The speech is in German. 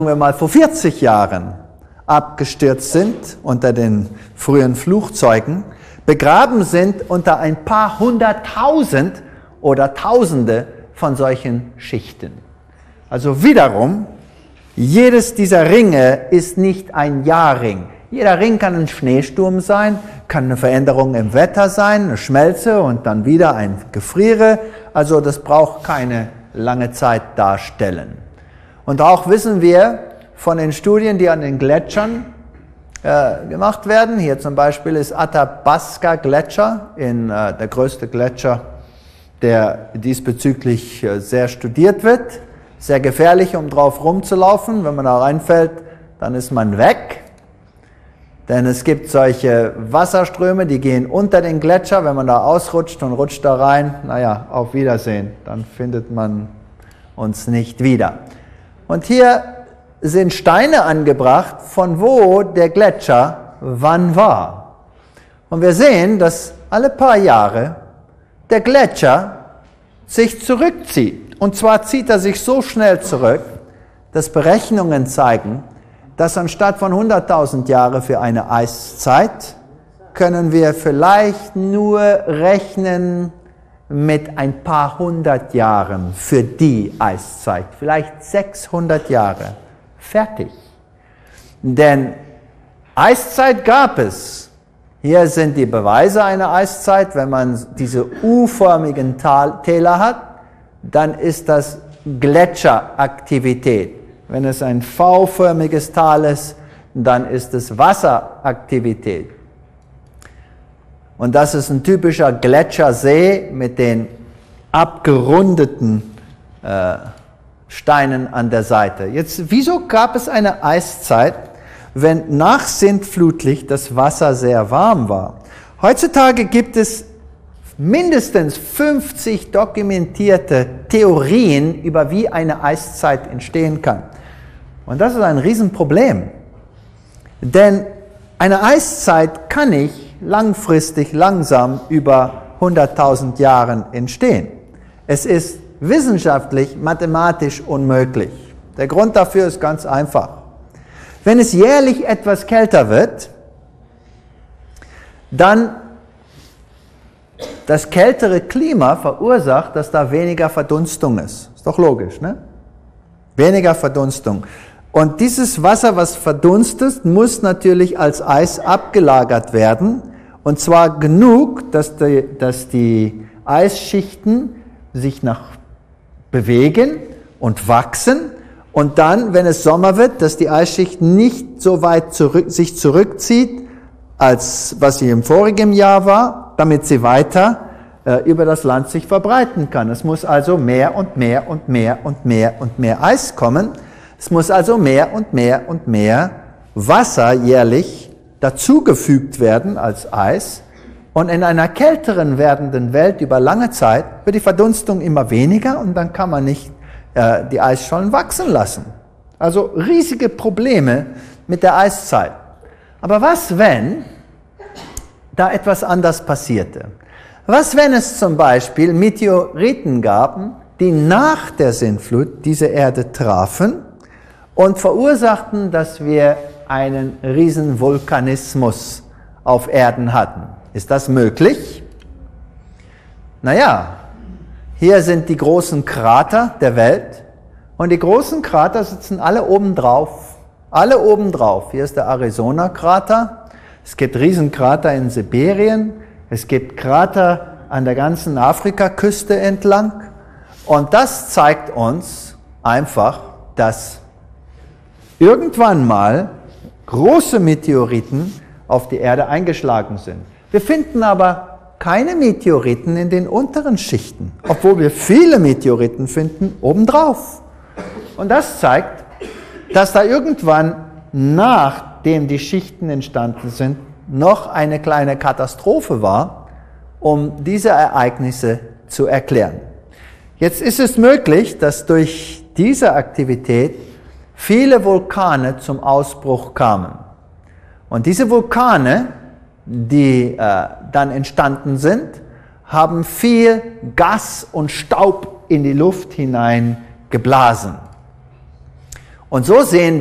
wir mal vor 40 Jahren abgestürzt sind unter den frühen Flugzeugen, begraben sind unter ein paar hunderttausend oder Tausende von solchen Schichten. Also wiederum, jedes dieser Ringe ist nicht ein Jahrring. Jeder Ring kann ein Schneesturm sein, kann eine Veränderung im Wetter sein, eine Schmelze und dann wieder ein Gefriere. Also das braucht keine lange Zeit darstellen. Und auch wissen wir von den Studien, die an den Gletschern gemacht werden. Hier zum Beispiel ist Athabasca Gletscher, der größte Gletscher, der diesbezüglich sehr studiert wird. Sehr gefährlich, um drauf rumzulaufen. Wenn man da reinfällt, dann ist man weg. Denn es gibt solche Wasserströme, die gehen unter den Gletscher. Wenn man da ausrutscht und rutscht da rein, naja, auf Wiedersehen. Dann findet man uns nicht wieder. Und hier sind Steine angebracht, von wo der Gletscher wann war. Und wir sehen, dass alle paar Jahre der Gletscher sich zurückzieht. Und zwar zieht er sich so schnell zurück, dass Berechnungen zeigen, dass anstatt von 100.000 Jahre für eine Eiszeit, können wir vielleicht nur rechnen mit ein paar hundert Jahren für die Eiszeit. Vielleicht 600 Jahre. Fertig. Denn Eiszeit gab es. Hier sind die Beweise einer Eiszeit. Wenn man diese U-förmigen Täler hat, dann ist das Gletscheraktivität. Wenn es ein V-förmiges Tal ist, dann ist es Wasseraktivität. Und das ist ein typischer Gletschersee mit den abgerundeten Steinen an der Seite. Jetzt, wieso gab es eine Eiszeit, wenn nach Sintflutlicht das Wasser sehr warm war? Heutzutage gibt es mindestens 50 dokumentierte Theorien über wie eine Eiszeit entstehen kann. Und das ist ein Riesenproblem. Denn eine Eiszeit kann nicht langfristig langsam über 100.000 Jahren entstehen. Es ist wissenschaftlich, mathematisch unmöglich. Der Grund dafür ist ganz einfach. Wenn es jährlich etwas kälter wird, dann das kältere Klima verursacht, dass da weniger Verdunstung ist. Ist doch logisch, ne? Weniger Verdunstung. Und dieses Wasser, was verdunstet, muss natürlich als Eis abgelagert werden. Und zwar genug, dass die Eisschichten sich bewegen und wachsen. Und dann, wenn es Sommer wird, dass die Eisschicht nicht so weit sich zurückzieht, als was sie im vorigen Jahr war, damit sie weiter über das Land sich verbreiten kann. Es muss also mehr und mehr und mehr und mehr und mehr Eis kommen. Es muss also mehr und mehr und mehr Wasser jährlich dazugefügt werden als Eis. Und in einer kälteren werdenden Welt über lange Zeit wird die Verdunstung immer weniger und dann kann man nicht die Eisschollen wachsen lassen. Also riesige Probleme mit der Eiszeit. Aber was, wenn da etwas anders passierte? Was, wenn es zum Beispiel Meteoriten gab, die nach der Sintflut diese Erde trafen und verursachten, dass wir einen riesen Vulkanismus auf Erden hatten? Ist das möglich? Naja, hier sind die großen Krater der Welt und die großen Krater sitzen alle oben drauf. Alle oben drauf. Hier ist der Arizona-Krater. Es gibt Riesenkrater in Sibirien. Es gibt Krater an der ganzen Afrikaküste entlang. Und das zeigt uns einfach, dass irgendwann mal große Meteoriten auf die Erde eingeschlagen sind. Wir finden aber keine Meteoriten in den unteren Schichten, obwohl wir viele Meteoriten finden obendrauf. Und das zeigt, dass da irgendwann, nachdem die Schichten entstanden sind, noch eine kleine Katastrophe war, um diese Ereignisse zu erklären. Jetzt ist es möglich, dass durch diese Aktivität viele Vulkane zum Ausbruch kamen. Und diese Vulkane, die dann entstanden sind, haben viel Gas und Staub in die Luft hinein geblasen. Und so sehen